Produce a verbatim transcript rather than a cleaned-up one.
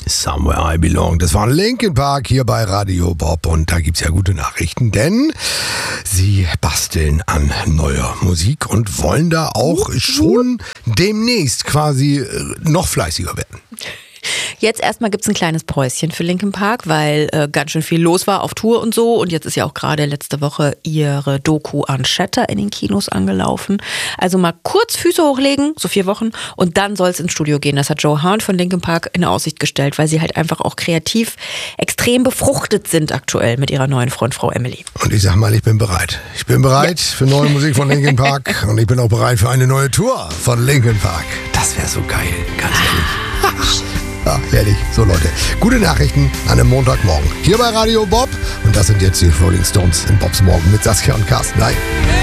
Somewhere I Belong. Das war Linkin Park hier bei Radio Bob und da gibt's ja gute Nachrichten, denn sie basteln an neuer Musik und wollen da auch schon demnächst quasi noch fleißiger werden. Jetzt erstmal gibt's ein kleines Päuschen für Linkin Park, weil äh, ganz schön viel los war auf Tour und so. Und jetzt ist ja auch gerade letzte Woche ihre Doku Unchatter in den Kinos angelaufen. Also mal kurz Füße hochlegen, so vier Wochen, und dann soll's ins Studio gehen. Das hat Joe Hahn von Linkin Park in Aussicht gestellt, weil sie halt einfach auch kreativ extrem befruchtet sind aktuell mit ihrer neuen Frontfrau Emily. Und ich sag mal, ich bin bereit. Ich bin bereit ja. für neue Musik von Linkin Park und ich bin auch bereit für eine neue Tour von Linkin Park. Das wäre so geil, ganz ehrlich. Ja, herrlich. So Leute, gute Nachrichten an einem Montagmorgen. Hier bei Radio Bob. Und das sind jetzt die Rolling Stones in Bobs Morgen mit Saskia und Carsten. Nein.